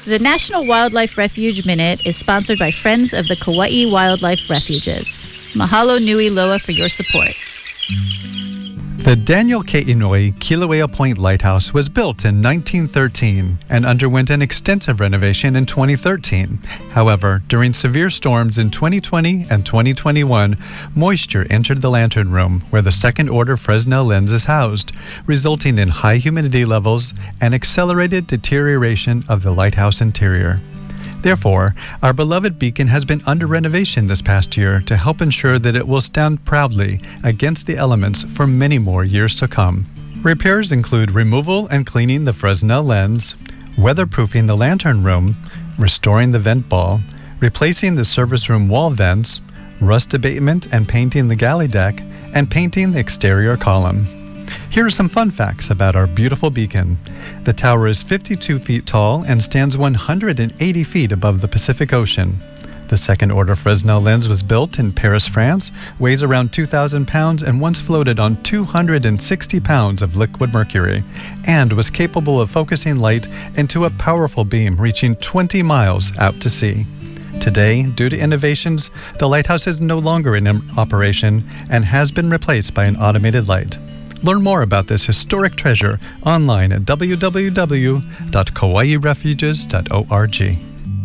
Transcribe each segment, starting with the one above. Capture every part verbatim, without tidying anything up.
The National Wildlife Refuge Minute is sponsored by Friends of the Kauai Wildlife Refuges. Mahalo nui loa for your support. The Daniel K. Inouye Kilauea Point Lighthouse was built in nineteen thirteen and underwent an extensive renovation in twenty thirteen. However, during severe storms in twenty twenty and twenty twenty-one, moisture entered the lantern room where the second-order Fresnel lens is housed, resulting in high humidity levels and accelerated deterioration of the lighthouse interior. Therefore, our beloved beacon has been under renovation this past year to help ensure that it will stand proudly against the elements for many more years to come. Repairs include removal and cleaning the Fresnel lens, weatherproofing the lantern room, restoring the vent ball, replacing the service room wall vents, rust abatement and painting the galley deck, and painting the exterior column. Here are some fun facts about our beautiful beacon. The tower is fifty-two feet tall and stands one hundred eighty feet above the Pacific Ocean. The second-order Fresnel lens was built in Paris, France, weighs around two thousand pounds, and once floated on two hundred sixty pounds of liquid mercury, and was capable of focusing light into a powerful beam reaching twenty miles out to sea. Today, due to innovations, the lighthouse is no longer in operation and has been replaced by an automated light. Learn more about this historic treasure online at w w w dot kauai refuges dot org.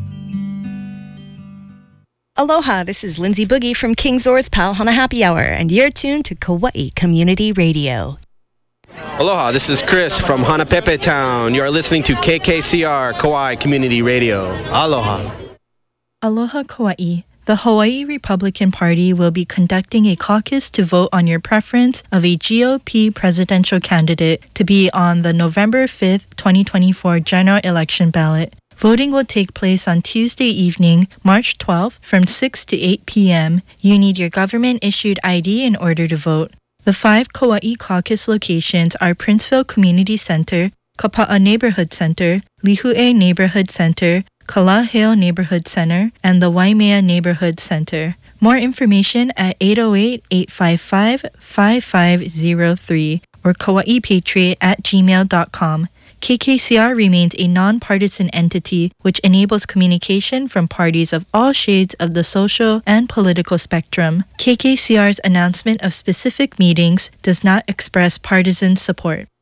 Aloha, this is Lindsay Boogie from King Zor's Pal Hana Happy Hour, and you're tuned to Kauai Community Radio. Aloha, this is Chris from Hanapepe Town. You are listening to K K C R Kauai Community Radio. Aloha. Aloha, Kauai. The Hawaii Republican Party will be conducting a caucus to vote on your preference of a G O P presidential candidate to be on the November fifth, twenty twenty-four general election ballot. Voting will take place on Tuesday evening, March twelfth, from six to eight p.m. You need your government-issued I D in order to vote. The five Kauai caucus locations are Princeville Community Center, Kapa'a Neighborhood Center, Lihue Neighborhood Center, Kalaheo Neighborhood Center, and the Waimea Neighborhood Center. More information at eight oh eight, eight five five, five five oh three or kawaiipatriot at gmail dot com. K K C R remains a nonpartisan entity which enables communication from parties of all shades of the social and political spectrum. K K C R's announcement of specific meetings does not express partisan support.